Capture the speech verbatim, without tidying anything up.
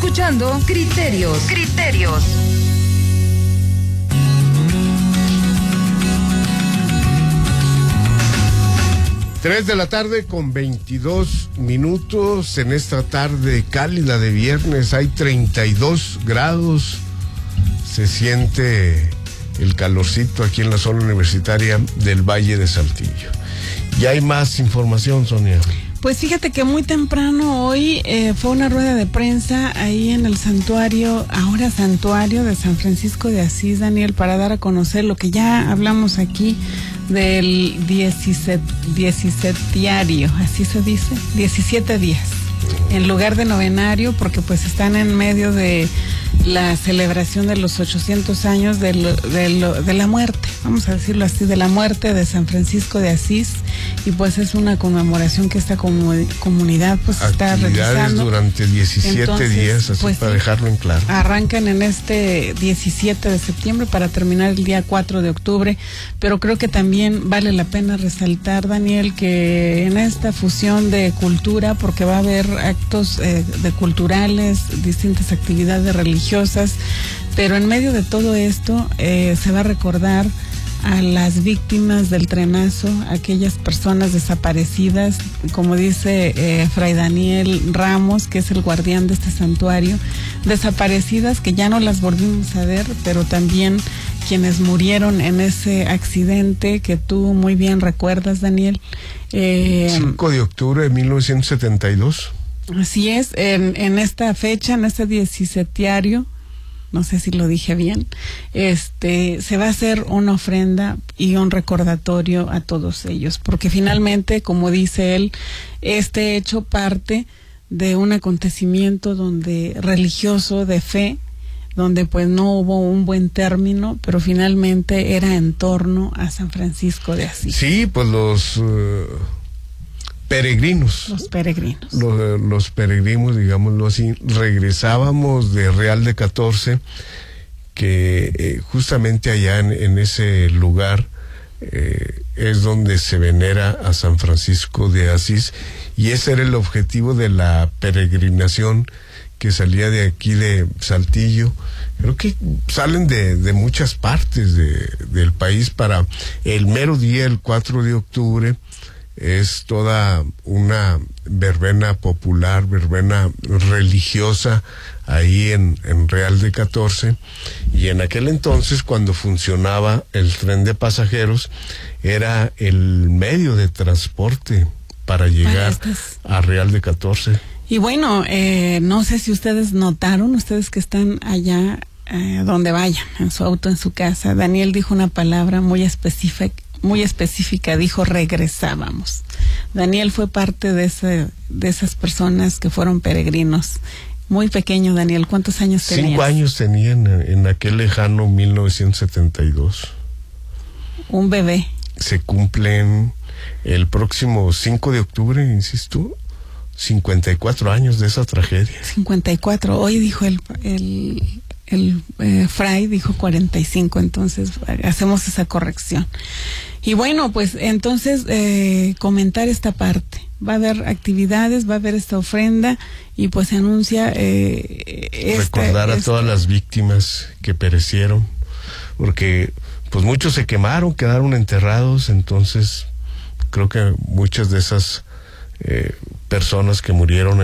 escuchando Criterios. Criterios. Tres de la tarde con veintidós minutos en esta tarde cálida de viernes. Hay treinta y dos grados. Se siente el calorcito aquí en la zona universitaria del Valle de Saltillo. Y hay más información, Sonia. Pues fíjate que muy temprano hoy eh, fue una rueda de prensa ahí en el santuario, ahora santuario de San Francisco de Asís, Daniel, para dar a conocer lo que ya hablamos aquí del diecisietiario, así se dice, diecisiete días, en lugar de novenario, porque pues están en medio de la celebración de los ochocientos años de, lo, de, lo, de la muerte, vamos a decirlo así, de la muerte de San Francisco de Asís, y pues es una conmemoración que esta comu- comunidad pues está realizando durante diecisiete Entonces, días, así pues, para dejarlo en claro. Arrancan en este diecisiete de septiembre para terminar el día cuatro de octubre, pero creo que también vale la pena resaltar, Daniel, que en esta fusión de cultura, porque va a haber actos eh, de culturales, distintas actividades religiosas, pero en medio de todo esto eh, se va a recordar a las víctimas del trenazo, aquellas personas desaparecidas, como dice eh, Fray Daniel Ramos, que es el guardián de este santuario, desaparecidas que ya no las volvimos a ver, pero también quienes murieron en ese accidente que tú muy bien recuerdas, Daniel. Eh, cinco de octubre de mil novecientos setenta y dos. Así es, en, en esta fecha, en este diecisietiario, no sé si lo dije bien, este, se va a hacer una ofrenda y un recordatorio a todos ellos, porque finalmente, como dice él, este hecho parte de un acontecimiento donde religioso, de fe, donde pues no hubo un buen término, pero finalmente era en torno a San Francisco de Asís. Sí, pues los uh, peregrinos. Los peregrinos. Los, los peregrinos, digámoslo así, regresábamos de Real de catorce, que eh, justamente allá en, en ese lugar eh, es donde se venera a San Francisco de Asís, y ese era el objetivo de la peregrinación que salía de aquí de Saltillo. Creo que salen de, de muchas partes de, del país para el mero día, el cuatro de octubre. Es toda una verbena popular, verbena religiosa ahí en, en Real de catorce, y en aquel entonces, cuando funcionaba el tren de pasajeros, era el medio de transporte para llegar a Real de catorce. Y bueno, eh, no sé si ustedes notaron, ustedes que están allá eh, donde vayan, en su auto, en su casa, Daniel dijo una palabra muy específica, muy específica, dijo regresábamos. Daniel fue parte de ese, de esas personas que fueron peregrinos. Muy pequeño, Daniel, ¿cuántos años tenías? Cinco años tenía en, en aquel lejano mil novecientos setenta y dos. Un bebé. Se cumplen el próximo cinco de octubre, insisto, cincuenta y cuatro años de esa tragedia. cincuenta y cuatro, hoy dijo el... el el eh, Fray dijo cuarenta y cinco, entonces hacemos esa corrección. Y bueno, pues entonces eh, comentar esta parte. Va a haber actividades, va a haber esta ofrenda, y pues se anuncia eh, esta, recordar a esta... todas las víctimas que perecieron, porque pues muchos se quemaron, quedaron enterrados. Entonces creo que muchas de esas eh, personas que murieron